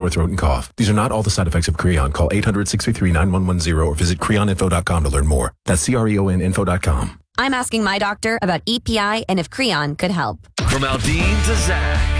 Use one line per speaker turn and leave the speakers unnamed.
sore throat and cough. These are not all the side effects of Creon. Call 800-633-9110 or visit creoninfo.com to learn more. That's creoninfo.com.
I'm asking my doctor about EPI and if Creon could help.
From Aldine to Zach,